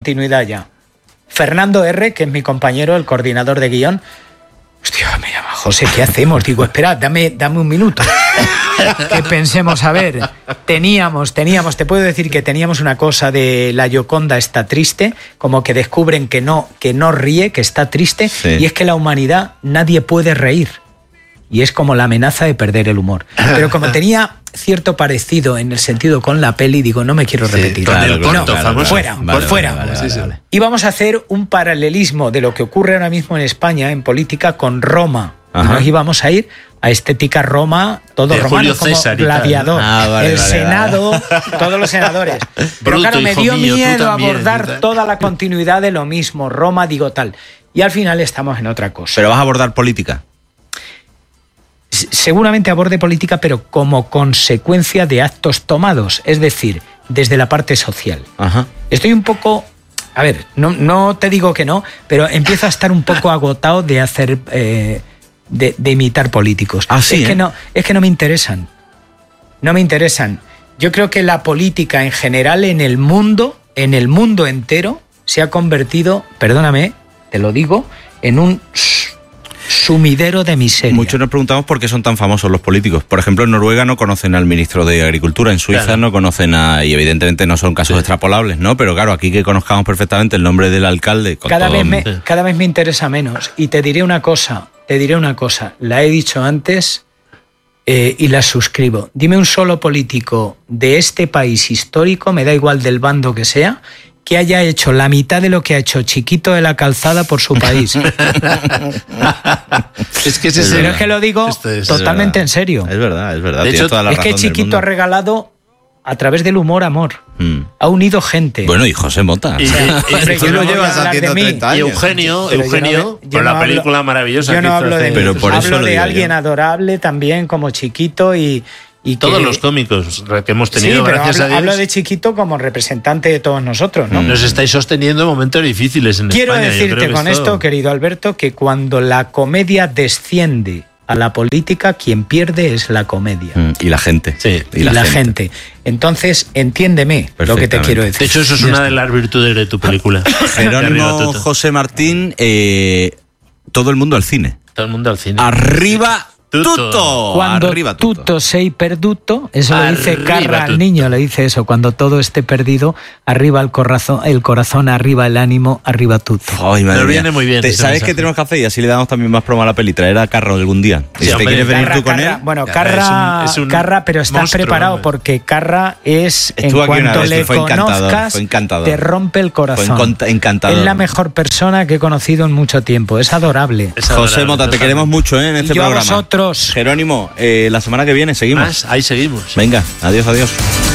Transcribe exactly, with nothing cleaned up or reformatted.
continuidad ya. Fernando R., que es mi compañero, el coordinador de guión, hostia, me llama José, ¿qué hacemos? Digo, espera, dame, dame un minuto. Que pensemos, a ver, teníamos, teníamos, te puedo decir que teníamos una cosa de la Gioconda está triste, como que descubren que no, que no ríe, que está triste, sí. Y es que la humanidad nadie puede reír. Y es como la amenaza de perder el humor. Pero como tenía cierto parecido en el sentido con la peli, digo, no me quiero repetir. Sí, claro, no, corto, no, fuera, vale, por fuera. Vale, vale, vale, vale. Y vamos a hacer un paralelismo de lo que ocurre ahora mismo en España, en política, con Roma. Ajá. Nos íbamos a ir a estética Roma, todo de romano, Julio como César gladiador, ah, vale, el vale, Senado, vale. todos los senadores. Pero Bruto, claro, me dio mío, miedo también, abordar toda la continuidad de lo mismo, Roma, digo tal. Y al final estamos en otra cosa. Pero vas a abordar política. Seguramente aborde política, pero como consecuencia de actos tomados, es decir, desde la parte social. Ajá. Estoy un poco... A ver, no, no te digo que no, pero empiezo a estar un poco agotado de hacer... Eh, de, de imitar políticos. Ah, sí, es, ¿eh? que no, es que no me interesan. No me interesan. Yo creo que la política en general en el mundo, en el mundo entero, se ha convertido, perdóname, te lo digo, en un sumidero de miseria. Muchos nos preguntamos por qué son tan famosos los políticos. Por ejemplo, en Noruega no conocen al ministro de Agricultura, en Suiza claro. no conocen a... Y evidentemente no son casos sí. extrapolables, ¿no? Pero claro, aquí que conozcamos perfectamente el nombre del alcalde... Con cada, todo... vez me, cada vez me interesa menos. Y te diré una cosa, te diré una cosa. La he dicho antes eh, y la suscribo. Dime un solo político de este país histórico, me da igual del bando que sea, que haya hecho la mitad de lo que ha hecho Chiquito de la Calzada por su país. Es que ese es Pero es que lo digo es, totalmente es en serio. Es verdad, es verdad. De hecho, toda la es que Chiquito ha regalado, a través del humor, amor. Mm. Ha unido gente. Bueno, y José Mota. Y, o sea, y, y, y tú lo llevas haciendo treinta años. Y Eugenio, pero Eugenio, yo no, yo por no la película hablo, maravillosa. Yo no hablo de mí, pero por hablo eso de alguien yo. adorable también, como Chiquito y... Y todos que, los cómicos que hemos tenido, sí, pero gracias hablo, a Dios. hablo de Chiquito como representante de todos nosotros, ¿no? Nos estáis sosteniendo en momentos difíciles en Quiero España. Quiero decirte con esto, esto, querido Alberto, que cuando la comedia desciende a la política, quien pierde es la comedia. Mm, y la gente. Sí. Y, y la, la gente. gente. Entonces, entiéndeme lo que te quiero decir. De hecho, eso es una de las virtudes de tu película. Jerónimo José Martín, eh, todo el mundo al cine. Todo el mundo al cine. ¡Arriba! Tuto. Tuto. Cuando Arriba, tuto. tutto sei perduto, eso Arriba, lo dice Carra tuto. al niño, le dice eso, cuando todo esté perdido, arriba el corazón, el corazón, arriba el ánimo, arriba tutto. Ay, madre Nos mía. viene muy bien. ¿Te, ¿Sabes qué tenemos que hacer? Y así le damos también más promo a la peli, traer a Carra algún día. Sí, si hombre, te quieres venir Carra, tú con Carra, él. Bueno, Ya, Carra, es un- es un Carra, pero estás monstruo, preparado hombre. porque Carra es, Estuvo en aquí una cuanto vez y le fue encantador, conozcas, fue encantador. te rompe el corazón. Fue encont- encantador. Es la mejor persona que he conocido en mucho tiempo, es adorable. Es adorable, José Mota, te totalmente. queremos mucho ¿eh? en este Y yo a programa. vosotros. Jerónimo, eh, la semana que viene seguimos. Más, ahí seguimos. Venga, adiós, adiós.